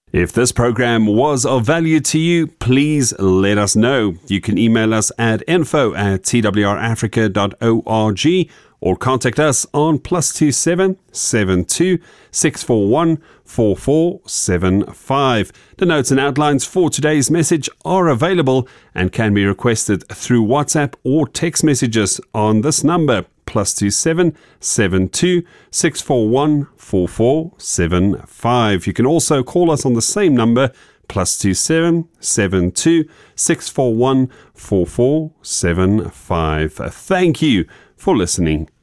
If this program was of value to you, please let us know. You can email us at info@twrafrica.org or contact us on +27 72 641 4475. The notes and outlines for today's message are available and can be requested through WhatsApp or text messages on this number, +27 72 641 4475. You can also call us on the same number, +27 72 641 4475. Thank you for listening.